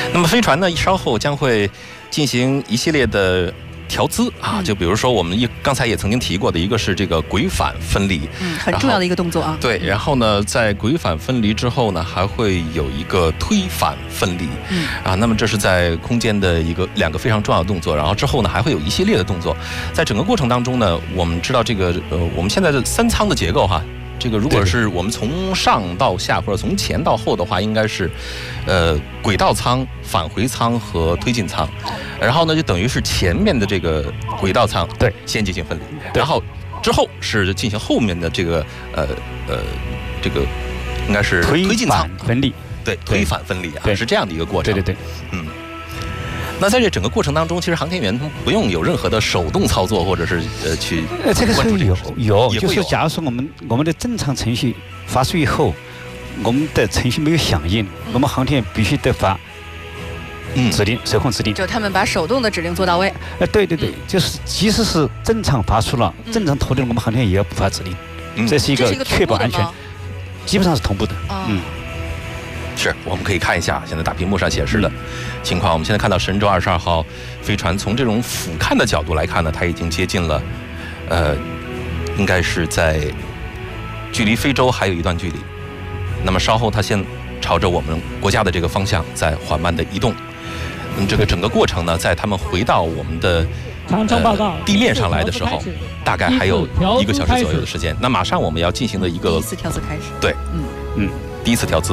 那么飞船呢，稍后将会进行一系列的调姿啊，就比如说我们刚才也曾经提过的一个是这个轨返分离， 很重要的一个动作啊。 对，然后呢，在轨返分离之后呢，还会有一个推返分离，那么这是在空间的两个非常重要的动作。然后之后呢，还会有一系列的动作。在整个过程当中呢，我们知道这个我们现在的3舱的结构哈。这个如果是我们从上到下或者从前到后的话，应该是，轨道舱、返回舱和推进舱，然后呢就等于是前面的这个轨道舱对先进行分离，然后之后是进行后面的这个这个应该是推进舱分离， 对，推返分离啊，是这样的一个过程。 对， 那在这整个过程当中，其实航天员不用有任何的手动操作，或者是去这个是有，就是假如说我们的正常程序发出以后，我们的程序没有响应，我们航天员必须得发指令，手控指令。 就他们把手动的指令做到位。 对，就是即使是正常发出了，正常投的，我们航天员也要补发指令，这是一个确保安全，基本上是同步的。 是，我们可以看一下现在大屏幕上显示的情况。我们现在看到神舟22号飞船从这种俯瞰的角度来看呢，它已经接近了，应该是在距离非洲还有一段距离。那么稍后它先朝着我们国家的这个方向在缓慢的移动。那么这个整个过程呢，在他们回到我们的地面上来的时候，大概还有1个小时左右的时间。那马上我们要进行的一个第一次调姿开始。 对，第一次调姿。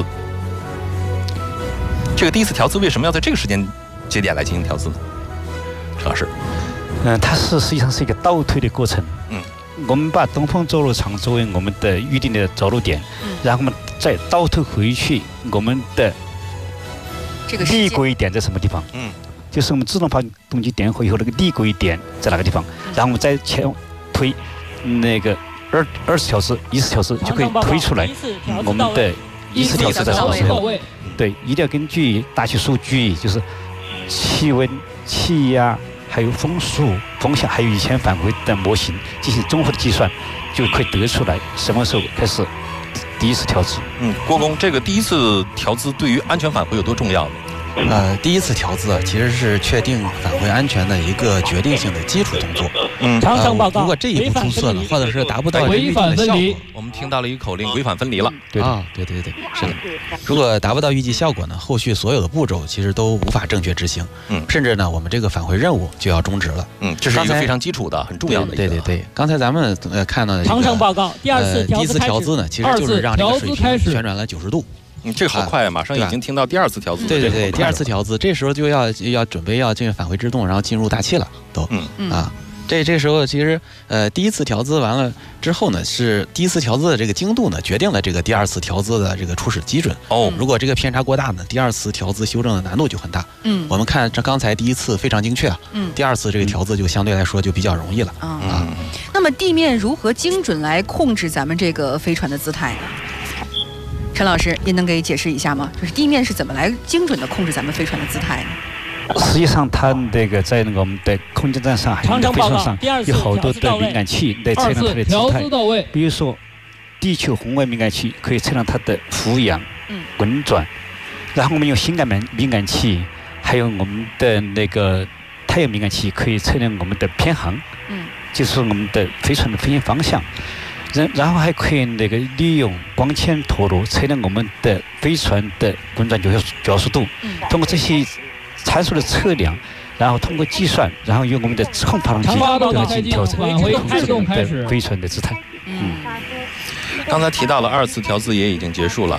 这个第一次调姿为什么要在这个时间节点来进行调姿呢？陈老师， 它实际上是一个倒推的过程。我们把东风着陆场作为我们的预定的着陆点，然后我们再倒推回去我们的立轨点在什么地方？就是我们自动发动机点火以后那个立轨点在哪个地方？然后我们再前推那个二次调姿、一次调姿就可以推出来我们的一次调姿在什么时候？对，一定要根据大气数据，就是气温、气压，还有风速、风向，还有以前返回的模型进行综合的计算，就可以得出来什么时候开始第一次调姿。 郭工，这个第一次调姿对于安全返回有多重要呢？ 第一次调姿其实是确定返回安全的一个决定性的基础动作。如果这一步出错了，或者是达不到预定的效果， 我们听到了一个口令，轨返分离了。 对，是的。如果达不到预计效果呢，后续所有的步骤其实都无法正确执行。甚至呢，我们这个返回任务就要终止了。 这是一个非常基础的、很重要的一个。 对。刚才咱们看到的这个第一次调姿呢，其实就是让这个水平旋转了90度。 这个好快啊！马上已经听到第2次调姿。 对，第2次调姿，这时候就要准备要进入返回制动，然后进入大气了，都。这时候其实第一次调姿完了之后呢，是第一次调姿的这个精度呢，决定了这个第2次调姿的这个初始基准。如果这个偏差过大呢，第2次调姿修正的难度就很大。我们看这刚才第1次非常精确，第2次这个调姿就相对来说就比较容易了。 那么地面如何精准来控制咱们这个飞船的姿态呢？陈老师，您能给解释一下吗？就是地面是怎么来精准的控制咱们飞船的姿态呢？ 实际上，它那个在我们的空间站上还有飞船上有好多的敏感器来测量它的姿态。比如说，地球红外敏感器可以测量它的俯仰、滚转，然后我们用心感敏感器，还有我们的那个太阳敏感器可以测量我们的偏航，就是我们的飞船的飞行方向。然后还可以那个利用光纤陀螺测量我们的飞船的滚转角速度。通过这些参数的测量，然后通过计算，然后用我们的自控发动机来进行调整，控制我们的飞船的姿态。 刚才提到了2次调姿也已经结束了。